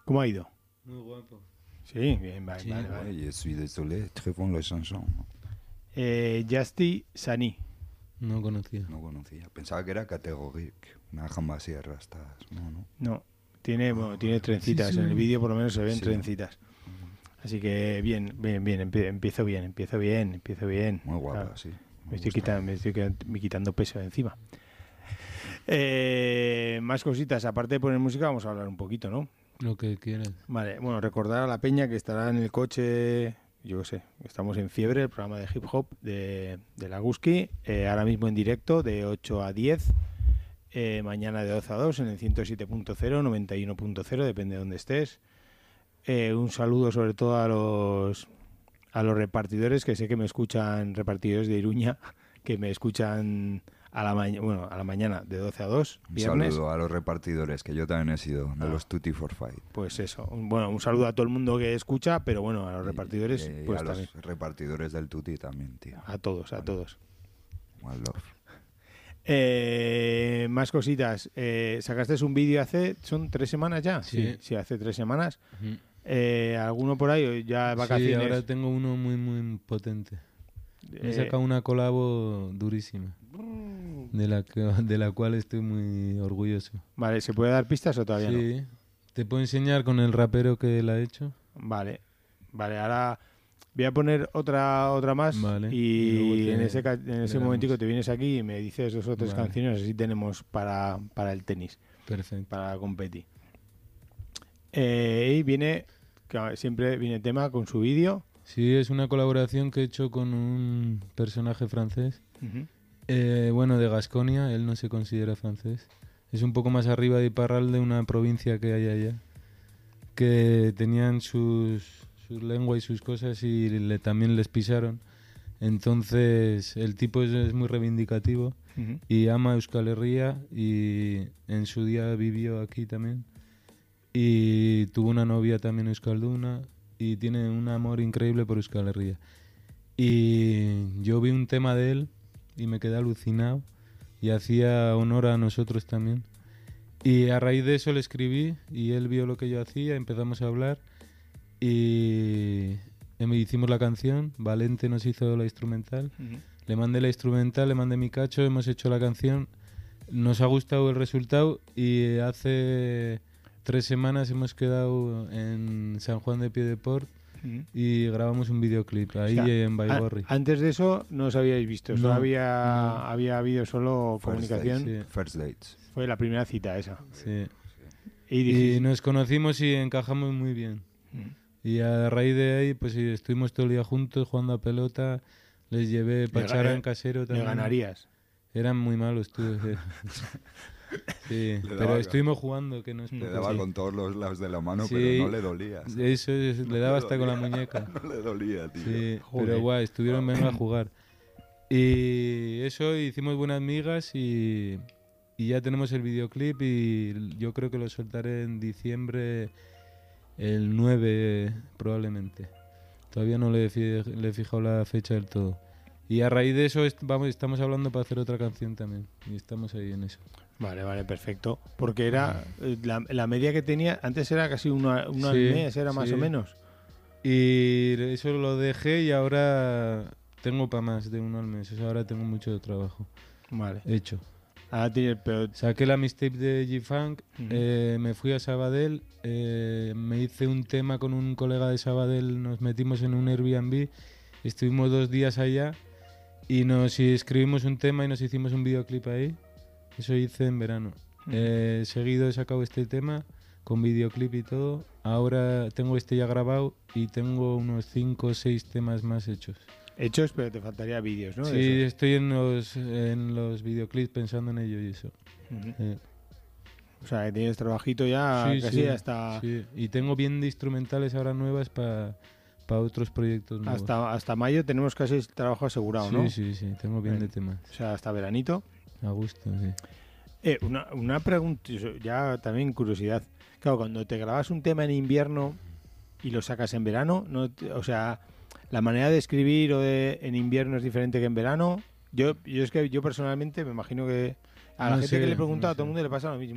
¿Cómo ha ido? Muy guapo. Sí, bien, vale, Sí, vale, vale. Ouais, je suis désolé, très bon la chanson. Justy Sani. No conocía. No conocía. Pensaba que era categórico. Una jambasía rastas. No. No, tiene trencitas. Sí, sí. En el vídeo por lo menos se ven Sí. trencitas. Así que bien. Empiezo bien. Muy guapa, Claro. sí. Me estoy quitando peso de encima. Más cositas. Aparte de poner música, vamos a hablar un poquito, ¿no? Lo que quieras. Vale, bueno, recordar a la peña que estará en el coche, yo qué sé, estamos en Fiebre, el programa de hip hop de la Guski, ahora mismo en directo de 8 a 10, mañana de 12 a 2 en el 107.0, 91.0, depende de donde estés. Un saludo sobre todo a los repartidores, que sé que me escuchan, repartidores de Iruña, que me escuchan a la mañana de 12 a 2, Un viernes. saludo a los repartidores, que yo también he sido de los Tutti for Fight. Pues eso, un saludo a todo el mundo que escucha, pero bueno, a los repartidores, Y pues a también. los repartidores del Tutti también, tío. A todos. One love. Más cositas. Sacaste un vídeo son 3 semanas ya. Sí. Sí, hace 3 semanas. Ujú. ¿Alguno por ahí? ¿O ya vacaciones? Sí, ahora tengo uno muy, muy potente. Me he Eh, sacado una colabo durísima. De la cual estoy muy orgulloso. Vale, ¿se puede dar pistas o todavía no? Sí. Te puedo enseñar con el rapero que la ha hecho. Vale, ahora voy a poner otra más. Vale. Y Y luego en ese damos. momentico te vienes aquí y me dices 2 o 3 Vale. canciones, así tenemos para el tenis. Perfecto. Para competir. Y viene, siempre viene tema con su vídeo. Sí, es una colaboración que he hecho con un personaje francés. Ujú. Bueno, de Gasconia, él no se considera francés. Es un poco más arriba de Iparralde, una provincia que hay allá, que tenían sus lenguas y sus cosas y también les pisaron. Entonces el tipo es muy reivindicativo Ujú. y ama Euskal Herria y en su día vivió aquí también. Y tuvo una novia también euskalduna y tiene un amor increíble por Euskal Herria. Y yo vi un tema de él y me quedé alucinado y hacía honor a nosotros también. Y a raíz de eso le escribí y él vio lo que yo hacía, empezamos a hablar y hicimos la canción, Valente nos hizo la instrumental, Ujú. le mandé la instrumental, le mandé mi cacho, hemos hecho la canción, nos ha gustado el resultado y hace 3 semanas hemos quedado en San Juan de Piedeport Ujú. y grabamos un videoclip ahí O sea, en Baigorri. Antes de eso no os habíais visto, No, había habido solo First comunicación. dates, sí. First dates. Fue la primera cita esa. Sí. Y Y dijiste, nos conocimos y encajamos muy bien. Ujú. Y a raíz de ahí, pues sí, estuvimos todo el día juntos jugando a pelota. Les llevé pachara en casero me también. ganarías. Eran muy malos tú. Sí, Le pero daba- estuvimos jugando, que no es Le poco, daba sí. con todos los lados de la mano, Sí. pero no le dolía. Eso le daba hasta con la muñeca. No le dolía, tío. Sí, Joder. pero guay, estuvieron venga a jugar. Y eso, hicimos buenas migas y ya tenemos el videoclip y yo creo que lo soltaré en diciembre, el 9 probablemente. Todavía no le he fijado la fecha del todo. Y a raíz de eso estamos hablando para hacer otra canción también. Y estamos ahí en eso. Vale, perfecto. Porque era la media que tenía, antes era casi uno al Sí, mes, era más sí. o menos. Y eso lo dejé y ahora tengo para más de uno al mes. O sea, ahora tengo mucho trabajo Vale. hecho. Ahora tiene, pero Saqué la mixtape de G-Funk, Ujú. me fui a Sabadell, me hice un tema con un colega de Sabadell, nos metimos en un Airbnb, estuvimos 2 días allá y nos escribimos un tema y nos hicimos un videoclip ahí. Eso hice en verano. Ujú. Seguido he sacado este tema con videoclip y todo. Ahora tengo este ya grabado y tengo unos 5 o 6 temas más hechos. hechos, pero te faltaría vídeos, ¿no? De Sí, eso. estoy en los videoclips pensando en ello y eso. Ujú. O sea, que tienes trabajito ya Sí, casi sí, hasta, sí. Y tengo bien de instrumentales ahora nuevas para otros proyectos nuevos. hasta mayo tenemos casi el trabajo asegurado, sí, ¿no? sí, tengo bien Bien. de temas. O sea, hasta veranito. A gusto, sí. Una pregunta, ya también curiosidad. Claro, cuando te grabas un tema en invierno y lo sacas en verano, o sea, la manera de escribir en invierno es diferente que en verano. Yo es que yo personalmente me imagino que a la No gente sé, que le pregunta no a todo el sé. mundo le pasa lo mismo.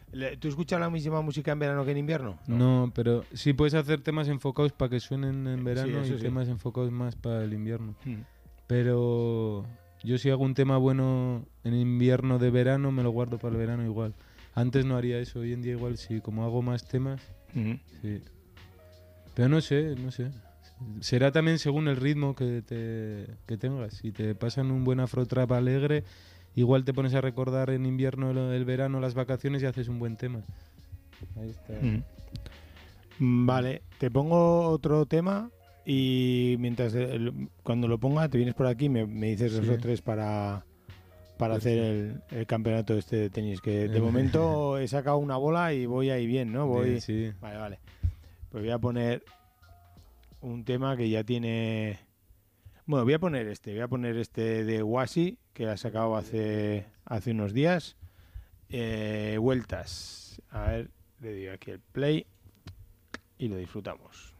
¿Tú escuchas la misma música en verano que en invierno? No, pero sí puedes hacer temas enfocados para que suenen en verano eso y sí. temas enfocados más para el invierno. Mm. Pero yo si hago un tema bueno en invierno de verano, me lo guardo para el verano igual. Antes no haría eso, hoy en día igual sí, como hago más temas, sí. Pero no sé. Será también según el ritmo que tengas. Si te pasan un buen afrotrap alegre, igual te pones a recordar en invierno el verano, las vacaciones y haces un buen tema. Ahí está. Vale, te pongo otro tema y mientras cuando lo ponga te vienes por aquí y me dices dos Sí. o tres para Pues hacer el campeonato este de tenis, que de momento he sacado una bola y voy ahí bien, ¿no? Voy. Bien, sí. Vale. Pues voy a poner un tema que ya tiene... Bueno, voy a poner este de Wasi, que ha sacado hace unos días. Vueltas. A ver, le digo aquí el play y lo disfrutamos.